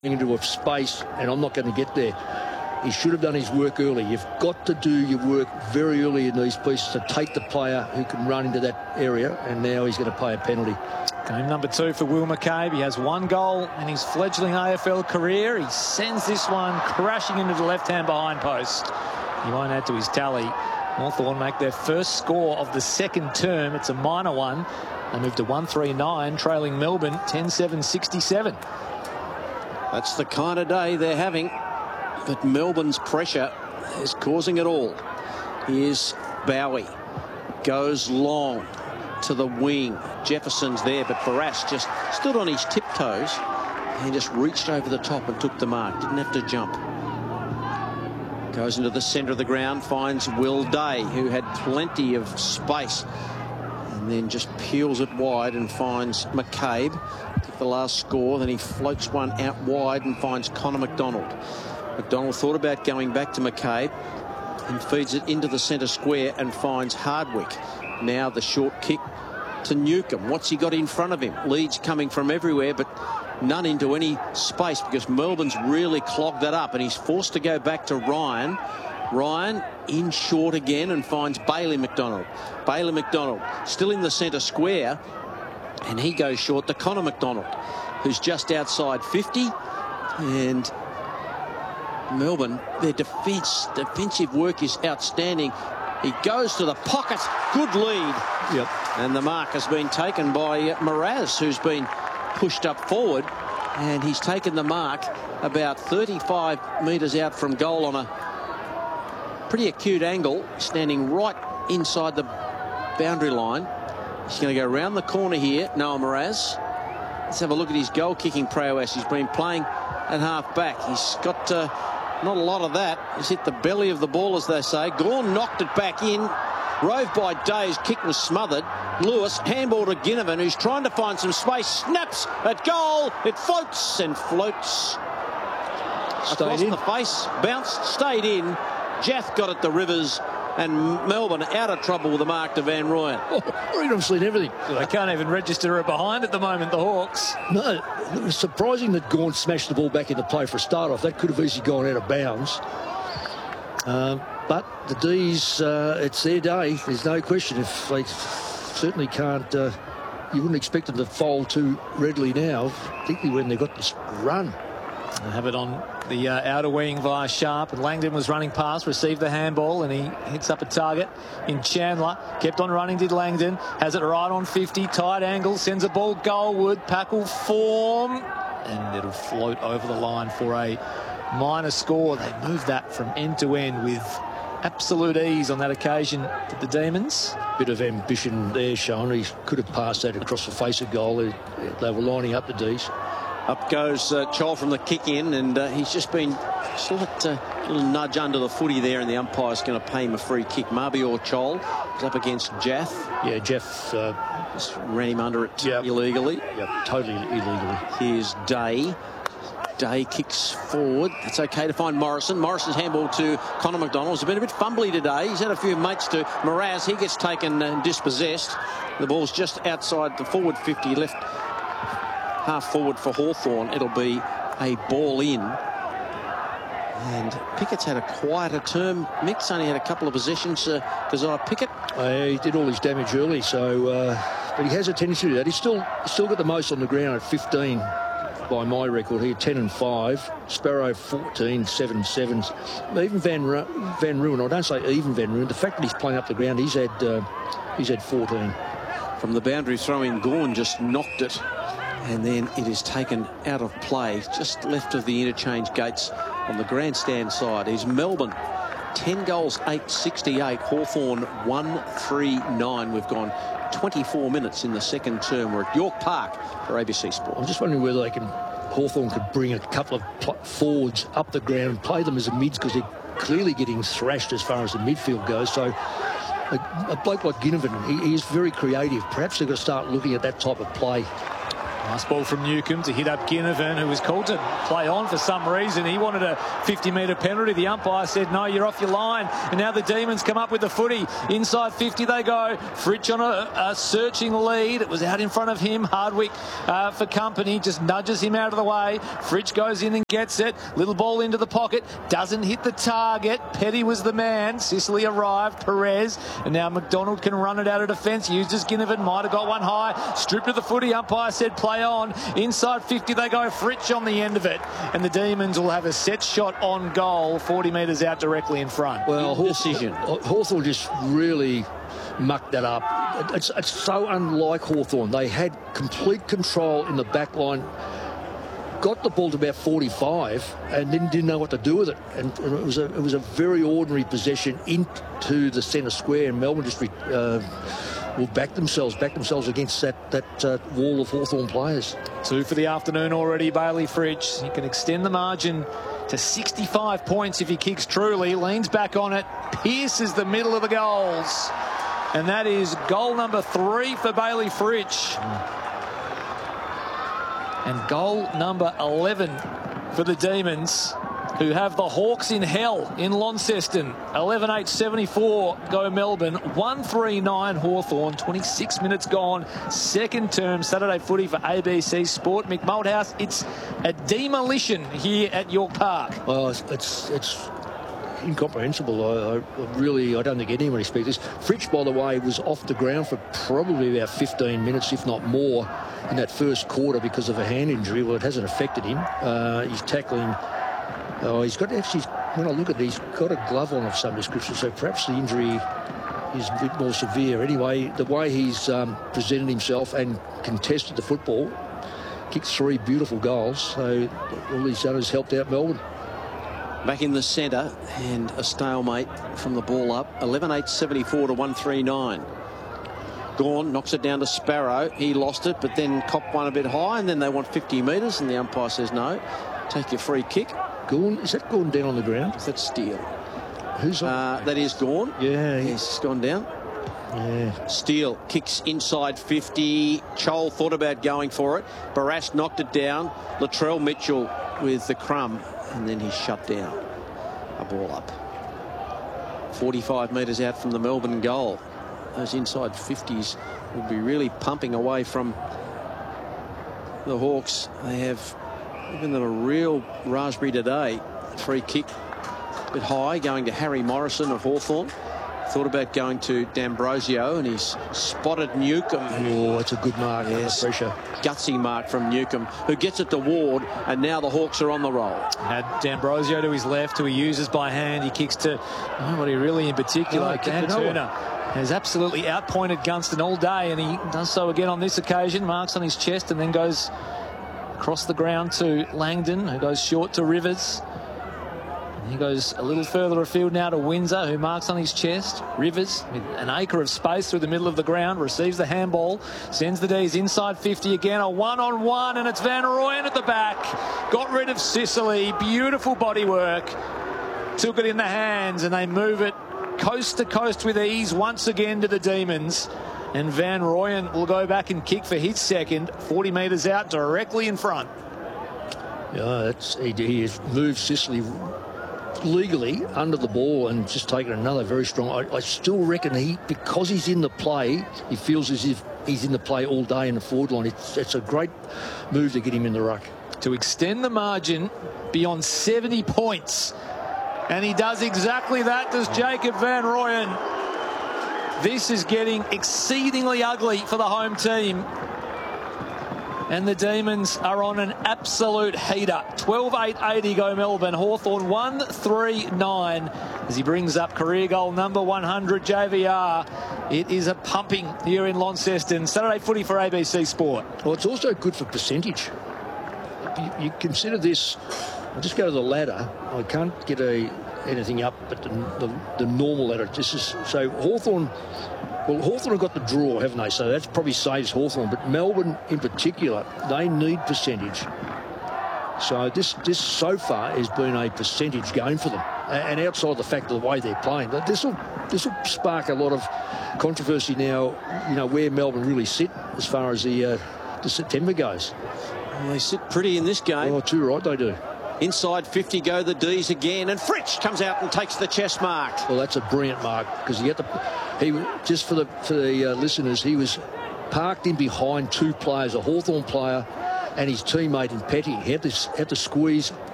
into a space, and I'm not going to get there. He should have done his work early. You've got to do your work very early in these pieces to take the player who can run into that area, and now he's going to pay a penalty. Game number 2 for Will McCabe. He has 1 goal in his fledgling AFL career. He sends this one crashing into the left-hand behind post. He won't add to his tally. Hawthorn make their first score of the second term. It's a minor one. They move to 139, trailing Melbourne 10-7-67. That's the kind of day they're having, that Melbourne's pressure is causing it all. Here's Bowie. Goes long to the wing. Jefferson's there, but Barras just stood on his tiptoes and just reached over the top and took the mark. Didn't have to jump. Goes into the centre of the ground, finds Will Day, who had plenty of space, and then just peels it wide and finds McCabe. Took the last score, then he floats one out wide and finds Connor McDonald. McDonald thought about going back to McCabe and feeds it into the centre square and finds Hardwick. Now the short kick to Newcomb. What's he got in front of him? Leeds coming from everywhere, but none into any space because Melbourne's really clogged that up, and he's forced to go back to Ryan. Ryan in short again and finds Bailey McDonald. Bailey McDonald still in the centre square, and he goes short to Connor McDonald, who's just outside 50. And Melbourne, their defensive work is outstanding. He goes to the pocket. Good lead. Yep. And the mark has been taken by Mraz, who's been pushed up forward. And he's taken the mark about 35 metres out from goal on a pretty acute angle, standing right inside the boundary line. He's going to go round the corner here, Noah Mraz. Let's have a look at his goal-kicking prowess. He's been playing at half-back. He's got not a lot of that. He's hit the belly of the ball, as they say. Gawn knocked it back in. Rove by Day's kick was smothered. Lewis, handball to Ginnivan, who's trying to find some space. Snaps at goal. It floats and floats. Across the face. Bounced, stayed in. Jath got it to Rivers. And Melbourne out of trouble with the mark to Van Rooyen. Oh, obviously everything. So they can't even register it behind at the moment, the Hawks. No, it was surprising that Gawn smashed the ball back into play for a start off. That could have easily gone out of bounds. But the D's, it's their day. There's no question. If they certainly can't, you wouldn't expect them to fold too readily now, particularly when they've got this run. They have it on the outer wing via Sharp, and Langdon was running past, received the handball, and he hits up a target in Chandler. Kept on running, did Langdon. Has it right on 50, tight angle, sends a ball goalward. Pack will form, and it'll float over the line for a minor score. They moved that from end to end with absolute ease on that occasion to the Demons. Bit of ambition there shown. He could have passed that across the face of goal. They were lining up the D's. Up goes Chol from the kick in, and he's just been slight little nudge under the footy there, and the umpire's going to pay him a free kick. Mabior Chol is up against Jath. Yeah, Jath just ran him under it illegally. Yep, totally illegally. Here's Day. Day kicks forward. It's okay to find Morrison. Morrison's handball to Connor McDonald. He's been a bit fumbly today. He's had a few mates to Mraz. He gets taken and dispossessed. The ball's just outside the forward 50, left half forward for Hawthorn. It'll be a ball in. And Pickett's had a quieter term. Mick's only had a couple of possessions. Keziah Pickett. He did all his damage early, so but he has a tendency to do that. He's still got the most on the ground at 15 by my record here. 10 and 5. Sparrow 14, 7 sevens. Even Van Rooyen. I don't say even Van Rooyen. The fact that he's playing up the ground, he's had 14. From the boundary throw in, Gawn just knocked it. And then it is taken out of play, just left of the interchange gates on the grandstand side. Is Melbourne 10 goals, 8-68. Hawthorn 1-3-9. We've gone 24 minutes in the second term. We're at York Park for ABC Sport. I'm just wondering whether Hawthorn could bring a couple of forwards up the ground and play them as a mids, because they're clearly getting thrashed as far as the midfield goes. So a bloke like Ginnivan, he is very creative. Perhaps they've got to start looking at that type of play. Nice ball from Newcombe to hit up Ginnivan, who was called to play on for some reason. He wanted a 50-metre penalty. The umpire said, no, you're off your line. And now the Demons come up with the footy. Inside 50 they go. Fritsch on a searching lead. It was out in front of him. Hardwick for company just nudges him out of the way. Fritsch goes in and gets it. Little ball into the pocket. Doesn't hit the target. Petty was the man. Sicily arrived. Perez. And now McDonald can run it out of defence. Uses Ginnivan. Might have got one high. Stripped of the footy. Umpire said play on. Inside 50 they go. Fritsch on the end of it. And the Demons will have a set shot on goal 40 metres out directly in front. Well, Hawthorn just really mucked that up. It's so unlike Hawthorn. They had complete control in the back line, got the ball to about 45 and then didn't know what to do with it. And it was a very ordinary possession into the centre square, and Melbourne just will back themselves against that wall of Hawthorn players. 2 for the afternoon already, Bailey Fritsch. He can extend the margin to 65 points if he kicks truly. Leans back on it, pierces the middle of the goals. And that is goal number 3 for Bailey Fritsch. And goal number 11 for the Demons, who have the Hawks in hell in Launceston. 11-8-74 go Melbourne. 1-3-9 Hawthorn. 26 minutes gone. Second term Saturday footy for ABC Sport. Mick Malthouse, it's a demolition here at York Park. Well, it's incomprehensible. I don't think anyone expected this. Fritsch, by the way, was off the ground for probably about 15 minutes, if not more, in that first quarter because of a hand injury. Well, it hasn't affected him. He's tackling. He's got actually, when I look at it, he's got a glove on of some description, so perhaps the injury is a bit more severe. Anyway, the way he's presented himself and contested the football, kicked 3 beautiful goals, so all he's done is helped out Melbourne. Back in the centre, and a stalemate from the ball up. 11-8-74 to 1-3-9. Gawn knocks it down to Sparrow. He lost it, but then copped one a bit high, and then they want 50 metres, and the umpire says no. Take your free kick. Gawn, is that Gawn down on the ground? That's Steele. Who's on? That is Gawn. Yeah. Yes, he's gone down. Yeah. Steele kicks inside 50. Chol thought about going for it. Barrass knocked it down. Latrell Mitchell with the crumb, and then he's shut down. A ball up. 45 metres out from the Melbourne goal. Those inside 50s will be really pumping away from the Hawks. They have given them a real raspberry today. Free kick, a bit high, going to Harry Morrison of Hawthorn. Thought about going to D'Ambrosio, and he's spotted Newcombe. Oh, it's a good mark. Yes, under pressure. Gutsy mark from Newcombe, who gets it to Ward, and now the Hawks are on the roll. Had D'Ambrosio to his left, who he uses by hand. He kicks to nobody really in particular. Dan Turner has absolutely outpointed Gunston all day, and he does so again on this occasion. Marks on his chest and then goes across the ground to Langdon, who goes short to Rivers. He goes a little further afield now to Windsor, who marks on his chest. Rivers, with an acre of space through the middle of the ground, receives the handball, sends the D's inside 50 again. A one-on-one, and it's Van Rooyen at the back. Got rid of Sicily. Beautiful body work. Took it in the hands, and they move it coast to coast with ease once again to the Demons. And Van Rooyen will go back and kick for his second, 40 metres out, directly in front. Yeah, he has moved Sicily legally under the ball and just taken another very strong. I still reckon because he's in the play, he feels as if he's in the play all day in the forward line. It's a great move to get him in the ruck. To extend the margin beyond 70 points. And he does exactly that, does Jacob Van Rooyen. This is getting exceedingly ugly for the home team. And the Demons are on an absolute heater. 12-8-80 go Melbourne. Hawthorn 1-3-9 as he brings up career goal number 100, JVR. It is a pumping here in Launceston. Saturday footy for ABC Sport. Well, it's also good for percentage. You consider this. I'll just go to the ladder. I can't get anything up but the normal ladder. So Hawthorn. Well, Hawthorn have got the draw, haven't they? So that probably saves Hawthorn. But Melbourne, in particular, they need percentage. So this so far has been a percentage game for them. And outside the fact of the way they're playing, this will spark a lot of controversy now. You know where Melbourne really sit as far as the to September goes. Well, they sit pretty in this game. Oh, too right they do. Inside 50 go the D's again, and Fritsch comes out and takes the chest mark. Well, that's a brilliant mark because he just for the listeners, he was parked in behind two players, a Hawthorn player and his teammate in Petty. He had to squeeze